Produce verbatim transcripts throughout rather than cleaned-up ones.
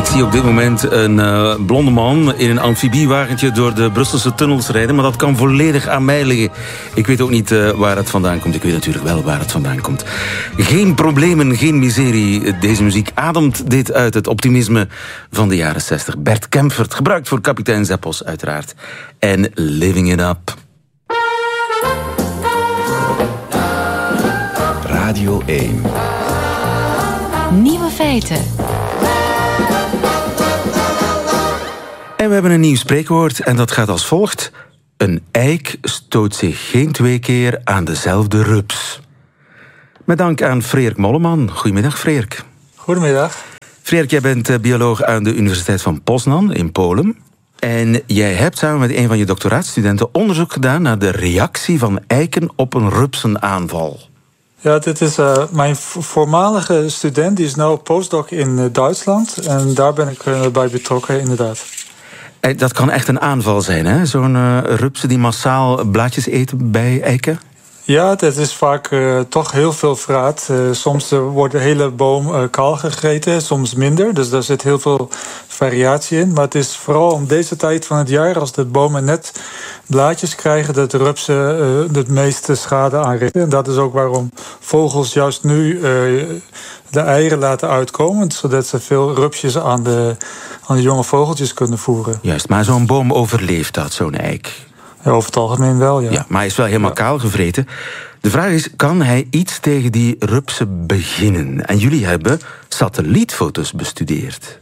zie op dit moment een uh, blonde man in een amfibiewagentje door de Brusselse tunnels rijden, maar dat kan volledig aan mij liggen. Ik weet ook niet uh, waar het vandaan komt. Ik weet natuurlijk wel waar het vandaan komt. Geen problemen, geen miserie. Deze muziek ademt dit uit, het optimisme van de jaren zestig. Bert Kempfert, gebruikt voor Kapitein Zeppos uiteraard. En Living It Up. Radio één. Nieuwe feiten. En we hebben een nieuw spreekwoord en dat gaat als volgt. Een eik stoot zich geen twee keer aan dezelfde rups. Met dank aan Freerk Molleman. Goedemiddag, Freerk. Goedemiddag. Freerk, jij bent bioloog aan de Universiteit van Poznan in Polen. En jij hebt samen met een van je doctoraatstudenten onderzoek gedaan naar de reactie van eiken op een rupsenaanval. Ja, dit is uh, mijn voormalige student, die is nu postdoc in uh, Duitsland. En daar ben ik uh, bij betrokken, inderdaad. Dat kan echt een aanval zijn, hè? Zo'n uh, rupsen die massaal blaadjes eten bij eiken? Ja, dat is vaak uh, toch heel veel vraat. Uh, soms uh, wordt de hele boom uh, kaal gegeten, soms minder. Dus daar zit heel veel variatie in. Maar het is vooral om deze tijd van het jaar, als de bomen net blaadjes krijgen, dat de rupsen uh, het meeste schade aanrichten. En dat is ook waarom vogels juist nu uh, de eieren laten uitkomen, zodat ze veel rupsjes aan de, aan de jonge vogeltjes kunnen voeren. Juist, maar zo'n boom overleeft dat, zo'n eik? Ja, over het algemeen wel, ja. Ja, maar hij is wel helemaal ja. kaal gevreten. De vraag is, kan hij iets tegen die rupsen beginnen? En jullie hebben satellietfoto's bestudeerd.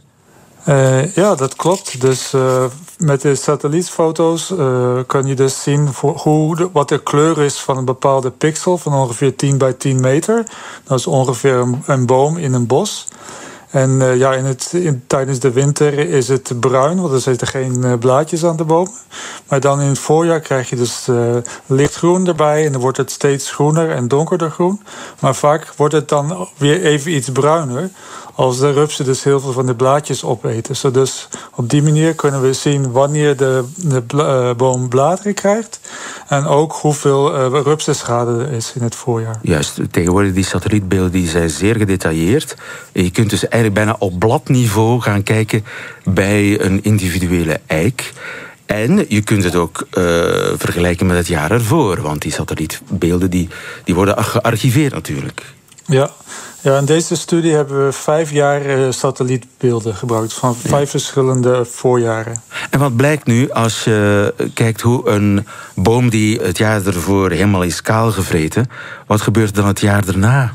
Uh, ja, dat klopt. Dus uh, met de satellietfoto's uh, kan je dus zien voor hoe de, wat de kleur is van een bepaalde pixel van ongeveer tien bij tien meter. Dat is ongeveer een, een boom in een bos. En uh, ja, in het, in, tijdens de winter is het bruin, want er zitten geen uh, blaadjes aan de boom. Maar dan in het voorjaar krijg je dus uh, lichtgroen erbij en dan wordt het steeds groener en donkerder groen. Maar vaak wordt het dan weer even iets bruiner, als de rupsen dus heel veel van de blaadjes opeten. Zo dus op die manier kunnen we zien wanneer de, de bla, uh, boom bladeren krijgt en ook hoeveel uh, rupsenschade er is in het voorjaar. Juist, tegenwoordig die satellietbeelden die zijn zeer gedetailleerd. Je kunt dus eigenlijk bijna op bladniveau gaan kijken bij een individuele eik. En je kunt het ook uh, vergelijken met het jaar ervoor, want die satellietbeelden die, die worden gearchiveerd natuurlijk. Ja. Ja, in deze studie hebben we vijf jaar uh, satellietbeelden gebruikt van vijf ja. verschillende voorjaren. En wat blijkt nu als je kijkt hoe een boom die het jaar ervoor helemaal is kaal gevreten, wat gebeurt dan het jaar daarna?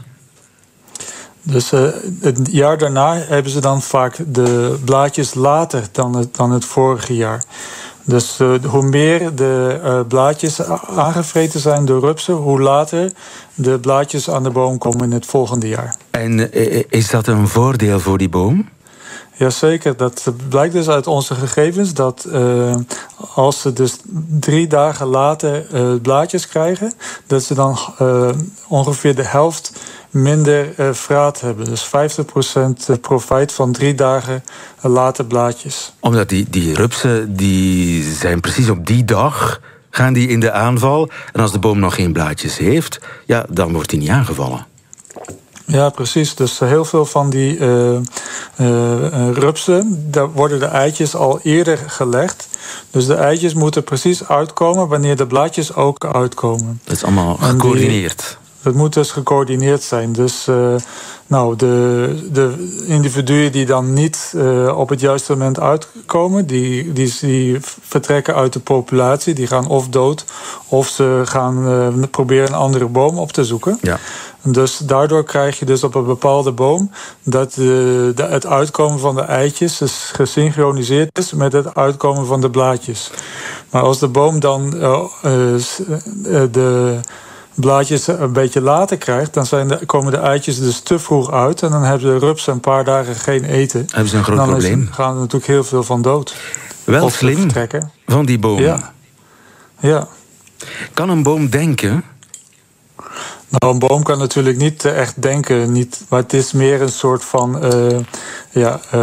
Dus uh, het jaar daarna hebben ze dan vaak de blaadjes later dan het, dan het vorige jaar. Dus uh, hoe meer de uh, blaadjes aangevreten zijn door rupsen, hoe later de blaadjes aan de boom komen in het volgende jaar. En uh, is dat een voordeel voor die boom? Jazeker, dat blijkt dus uit onze gegevens dat uh, als ze dus drie dagen later uh, blaadjes krijgen, dat ze dan uh, ongeveer de helft minder uh, vraat hebben. Dus vijftig procent profijt van drie dagen later blaadjes. Omdat die, die rupsen, die zijn precies op die dag, gaan die in de aanval. En als de boom nog geen blaadjes heeft, ja, dan wordt die niet aangevallen. Ja, precies. Dus heel veel van die uh, uh, rupsen, daar worden de eitjes al eerder gelegd. Dus de eitjes moeten precies uitkomen wanneer de blaadjes ook uitkomen. Dat is allemaal gecoördineerd. Dat moet dus gecoördineerd zijn. Dus uh, nou, de, de individuen die dan niet uh, op het juiste moment uitkomen, die, die, die vertrekken uit de populatie. Die gaan of dood, of ze gaan uh, proberen een andere boom op te zoeken. Ja. Dus daardoor krijg je dus op een bepaalde boom dat de, de, het uitkomen van de eitjes dus gesynchroniseerd is met het uitkomen van de blaadjes. Maar als de boom dan uh, uh, de blaadjes een beetje later krijgt, dan zijn de, komen de eitjes dus te vroeg uit en dan hebben de rupsen een paar dagen geen eten. Hebben ze een groot dan probleem. Dan gaan er natuurlijk heel veel van dood. Wel slim van die boom. Ja. ja. Kan een boom denken? Nou, een boom kan natuurlijk niet echt denken, niet, maar het is meer een soort van uh, ja, uh,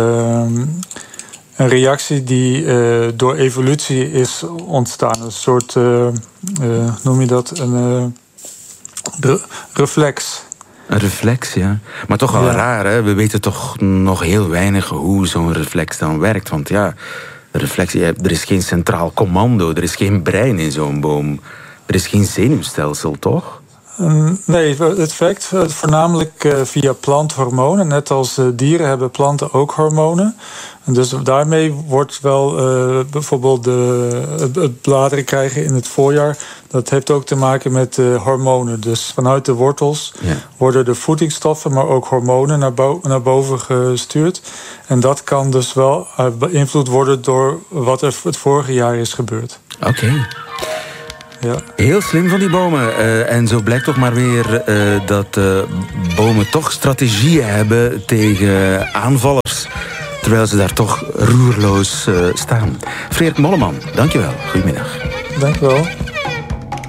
een reactie die uh, door evolutie is ontstaan. Een soort, uh, uh, noem je dat, een uh, re- reflex. Een reflex, ja. Maar toch wel Ja. raar, hè? We weten toch nog heel weinig hoe zo'n reflex dan werkt. Want ja, de reflex, ja, er is geen centraal commando, er is geen brein in zo'n boom. Er is geen zenuwstelsel, toch? Um, nee, het werkt uh, voornamelijk uh, via planthormonen. Net als uh, dieren hebben planten ook hormonen. En dus daarmee wordt wel uh, bijvoorbeeld de, het, het bladeren krijgen in het voorjaar. Dat heeft ook te maken met uh, hormonen. Dus vanuit de wortels ja. worden de voedingsstoffen, maar ook hormonen naar, bo- naar boven gestuurd. En dat kan dus wel uh, beïnvloed worden door wat er het vorige jaar is gebeurd. Oké. Okay. Ja. Heel slim van die bomen. Uh, en zo blijkt toch maar weer uh, dat uh, bomen toch strategieën hebben tegen aanvallers. Terwijl ze daar toch roerloos uh, staan. Frederik Molleman, dankjewel. Goedemiddag. Dankjewel.